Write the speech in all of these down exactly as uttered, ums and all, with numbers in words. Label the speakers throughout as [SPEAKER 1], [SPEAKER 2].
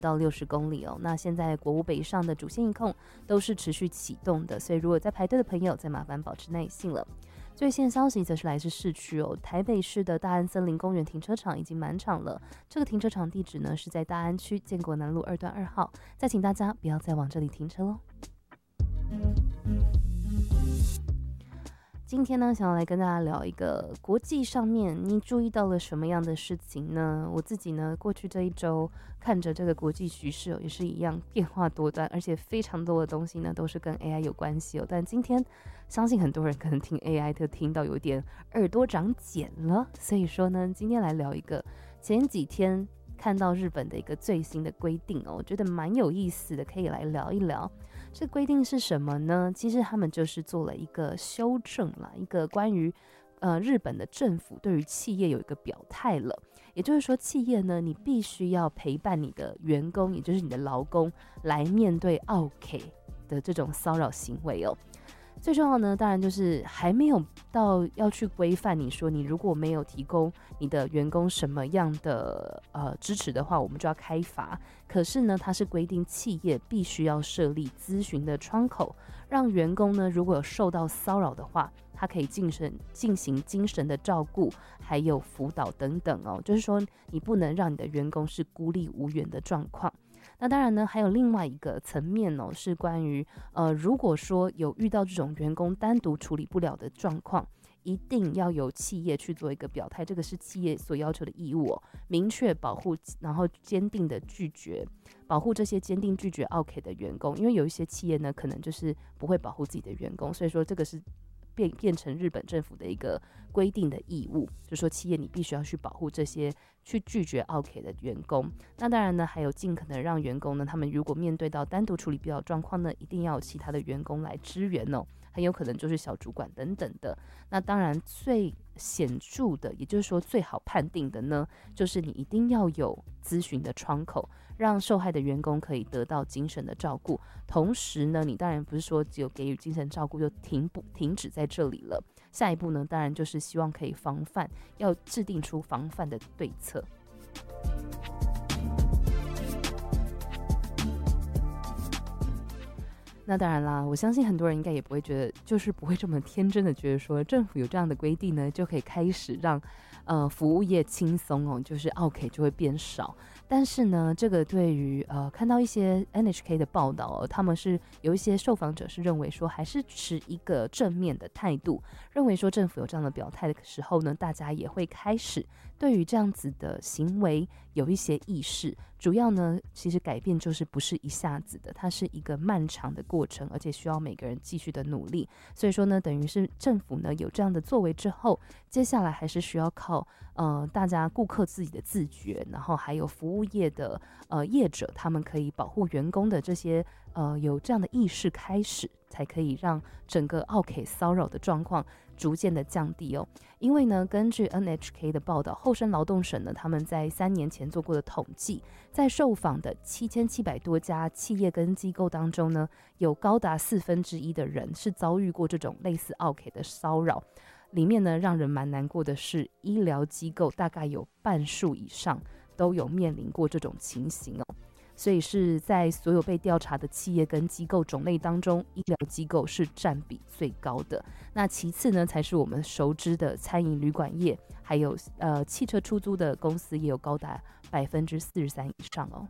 [SPEAKER 1] 到六十公里哦。那现在国五北上的主线一控都是持续启动的，所以如果在排队的朋友，再麻烦保持耐性了。最新消息则是来自市区哦，台北市的大安森林公园停车场已经满场了。这个停车场地址呢是在大安区建国南路二段二号，再请大家不要再往这里停车喽。今天呢，想要来跟大家聊一个国际上面你注意到了什么样的事情呢？我自己呢，过去这一周看着这个国际局势哦，也是一样变化多端，而且非常多的东西呢都是跟 A I 有关系哦。但今天相信很多人可能听 A I 都听到有点耳朵长茧了，所以说呢，今天来聊一个前几天看到日本的一个最新的规定哦，我觉得蛮有意思的，可以来聊一聊。这规定是什么呢？其实他们就是做了一个修正啦，一个关于呃日本的政府对于企业有一个表态了。也就是说，企业呢，你必须要陪伴你的员工，也就是你的劳工，来面对 O K 的这种骚扰行为哦。最重要呢，当然就是还没有到要去规范你说，你如果没有提供你的员工什么样的呃支持的话，我们就要开罚。可是呢，它是规定企业必须要设立咨询的窗口，让员工呢如果有受到骚扰的话，他可以进行进行精神的照顾，还有辅导等等哦。就是说，你不能让你的员工是孤立无援的状况。那当然呢，还有另外一个层面哦，是关于呃，如果说有遇到这种员工单独处理不了的状况，一定要由企业去做一个表态，这个是企业所要求的义务哦，明确保护，然后坚定的拒绝，保护这些坚定拒绝 O K 的员工，因为有一些企业呢，可能就是不会保护自己的员工，所以说这个是变变成日本政府的一个规定的义务，就是说企业你必须要去保护这些去拒绝 O K 的员工。那当然呢，还有尽可能让员工呢，他们如果面对到单独处理不了状况呢，一定要有其他的员工来支援哦，很有可能就是小主管等等的。那当然最显著的，也就是说最好判定的呢，就是你一定要有咨询的窗口，让受害的员工可以得到精神的照顾。同时呢，你当然不是说只有给予精神照顾就停不停止在这里了，下一步呢，当然就是希望可以防范，要制定出防范的对策。那当然啦，我相信很多人应该也不会觉得，就是不会这么天真的觉得说政府有这样的规定呢，就可以开始让呃服务业轻松哦，就是 O K 就会变少。但是呢，这个对于呃看到一些 N H K 的报道哦，他们是有一些受访者是认为说，还是持一个正面的态度，认为说政府有这样的表态的时候呢，大家也会开始对于这样子的行为有一些意识。主要呢，其实改变就是不是一下子的，它是一个漫长的过程，而且需要每个人继续的努力。所以说呢，等于是政府呢有这样的作为之后，接下来还是需要靠呃大家顾客自己的自觉，然后还有服务业的呃业者，他们可以保护员工的这些呃有这样的意识开始，才可以让整个 O K 骚扰的状况逐渐的降低哦。因为呢，根据 N H K 的报道，厚生劳动省呢他们在三年前做过的统计，在受访的七千七百多家企业跟机构当中呢，有高达四分之一的人是遭遇过这种类似 O K 的骚扰。里面呢，让人蛮难过的是，医疗机构大概有半数以上都有面临过这种情形哦。所以是在所有被调查的企业跟机构种类当中，医疗机构是占比最高的。那其次呢，才是我们熟知的餐饮旅馆业，还有呃汽车出租的公司也有高达百分之四十三以上哦。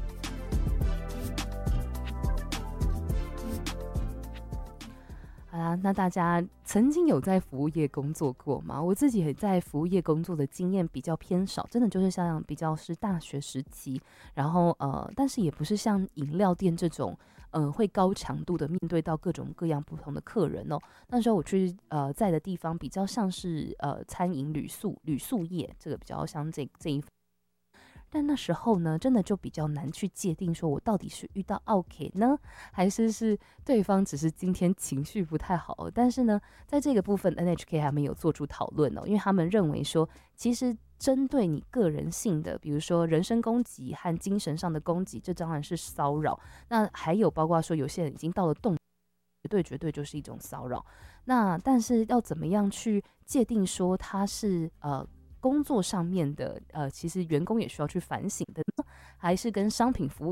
[SPEAKER 1] 好啦，那大家曾经有在服务业工作过吗？我自己也在服务业工作的经验比较偏少，真的就是像比较是大学时期，然后呃，但是也不是像饮料店这种，呃，会高强度的面对到各种各样不同的客人哦。那时候我去呃在的地方比较像是呃餐饮旅宿旅宿业，这个比较像这这一。但那时候呢，真的就比较难去界定，说我到底是遇到 O K 呢，还是是对方只是今天情绪不太好。但是呢，在这个部分 N H K 还没有做出讨论哦，因为他们认为说，其实针对你个人性的，比如说人身攻击和精神上的攻击，这当然是骚扰。那还有包括说，有些人已经到了动。绝对绝对就是一种骚扰。那但是要怎么样去界定说它是呃工作上面的呃，其实员工也需要去反省的，还是跟商品服务